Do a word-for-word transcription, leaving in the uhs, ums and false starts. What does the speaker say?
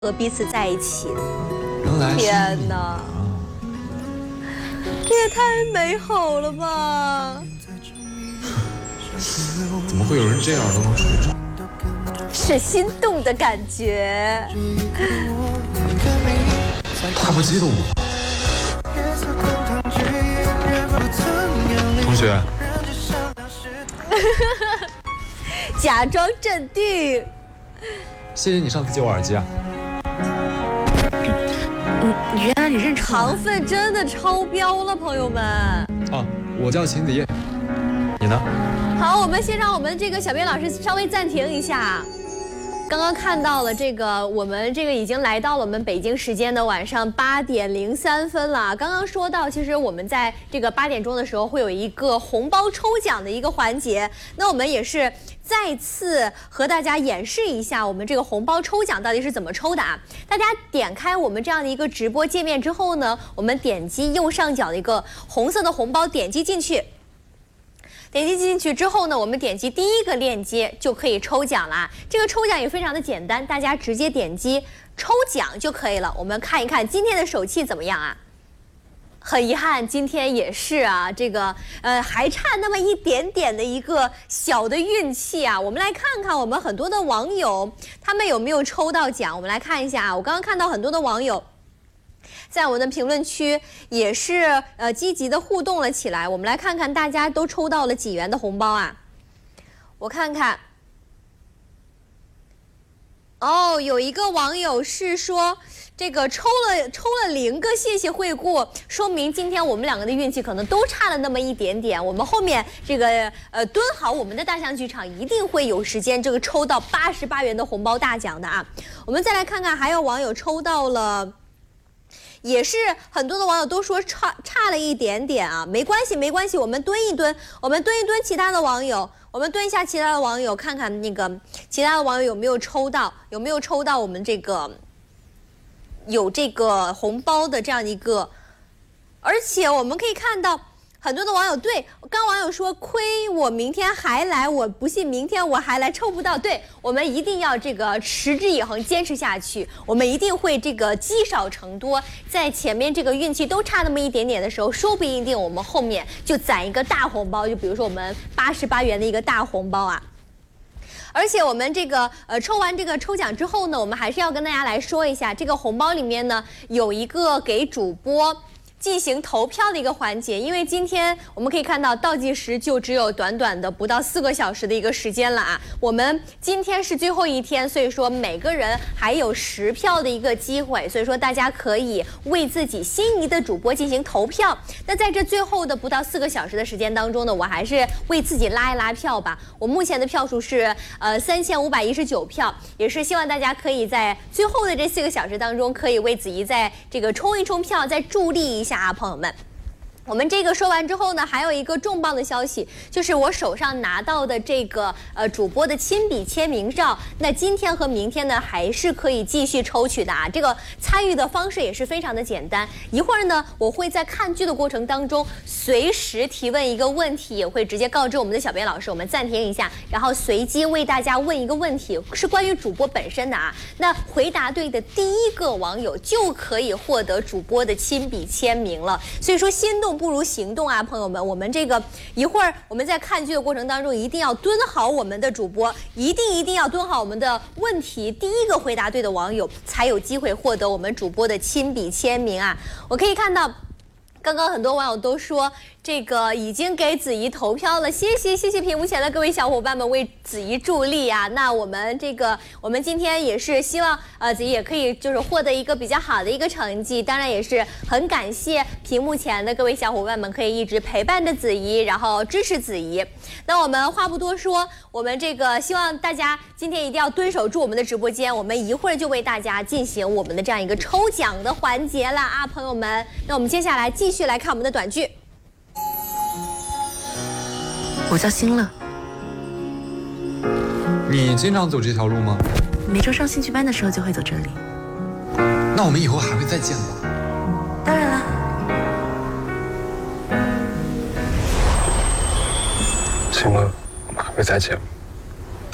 和彼此在一起。 原来是天哪，这也太美好了吧！ 怎么会有人这样都能睡着？ 是心动的感觉。 太不激动了。同学， 假装镇定。 谢谢你上次借我耳机啊。 嗯，原来你认出糖分真的超标了，朋友们。 啊，我叫秦子夜，你呢？ 好，我们先让我们这个小编老师稍微暂停一下。刚刚看到了这个，我们这个已经来到了我们北京时间的晚上八点零三分了。刚刚说到，其实我们在这个八点钟的时候会有一个红包抽奖的一个环节，那我们也是再次和大家演示一下我们这个红包抽奖到底是怎么抽的啊！大家点开我们这样的一个直播界面之后呢，我们点击右上角的一个红色的红包，点击进去。点击进去之后呢，我们点击第一个链接就可以抽奖啦。这个抽奖也非常的简单，大家直接点击抽奖就可以了。我们看一看今天的手气怎么样啊？很遗憾，今天也是啊，这个呃还差那么一点点的一个小的运气啊。我们来看看我们很多的网友他们有没有抽到奖。我们来看一下啊，我刚刚看到很多的网友在我们的评论区也是呃积极的互动了起来。我们来看看大家都抽到了几元的红包啊？我看看，哦，有一个网友是说这个抽了抽了零个，谢谢惠顾，说明今天我们两个的运气可能都差了那么一点点。我们后面这个呃蹲好我们的大象剧场，一定会有时间这个抽到八十八元的红包大奖的啊。我们再来看看，还有网友抽到了。也是很多的网友都说差差了一点点啊，没关系没关系，我们蹲一蹲，我们蹲一蹲其他的网友，我们蹲一下其他的网友，看看那个其他的网友有没有抽到，有没有抽到我们这个有这个红包的这样一个，而且我们可以看到。很多的网友对刚网友说亏我明天还来，我不信明天我还来抽不到。对，我们一定要这个持之以恒，坚持下去。我们一定会这个积少成多，在前面这个运气都差那么一点点的时候，说不一定我们后面就攒一个大红包。就比如说我们八十八元的一个大红包啊。而且我们这个呃抽完这个抽奖之后呢，我们还是要跟大家来说一下，这个红包里面呢有一个给主播进行投票的一个环节。因为今天我们可以看到倒计时就只有短短的不到四个小时的一个时间了啊。我们今天是最后一天，所以说每个人还有十票的一个机会，所以说大家可以为自己心仪的主播进行投票。那在这最后的不到四个小时的时间当中呢，我还是为自己拉一拉票吧。我目前的票数是呃三千五百一十九票，也是希望大家可以在最后的这四个小时当中，可以为子怡在这个冲一冲票，再助力一下。啊，朋友们，我们这个说完之后呢，还有一个重磅的消息，就是我手上拿到的这个呃主播的亲笔签名照，那今天和明天呢还是可以继续抽取的啊。这个参与的方式也是非常的简单，一会儿呢我会在看剧的过程当中随时提问一个问题，也会直接告知我们的小编老师，我们暂停一下，然后随机为大家问一个问题，是关于主播本身的啊。那回答对的第一个网友就可以获得主播的亲笔签名了。所以说心动不如行动啊，朋友们，我们这个一会儿我们在看剧的过程当中，一定要蹲好我们的主播，一定一定要蹲好我们的问题，第一个回答对的网友才有机会获得我们主播的亲笔签名啊。我可以看到刚刚很多网友都说这个已经给子怡投票了，谢谢谢谢屏幕前的各位小伙伴们为子怡助力啊。那我们这个我们今天也是希望呃子怡也可以就是获得一个比较好的一个成绩，当然也是很感谢屏幕前的各位小伙伴们可以一直陪伴着子怡，然后支持子怡。那我们话不多说，我们这个希望大家今天一定要蹲守住我们的直播间，我们一会儿就为大家进行我们的这样一个抽奖的环节了啊，朋友们。那我们接下来继续来看我们的短剧。 我叫欣乐。 你经常走这条路吗？ 每周上兴趣班的时候就会走这里。 那我们以后还会再见吧？ 当然啦。 欣乐，我们还会再见吗？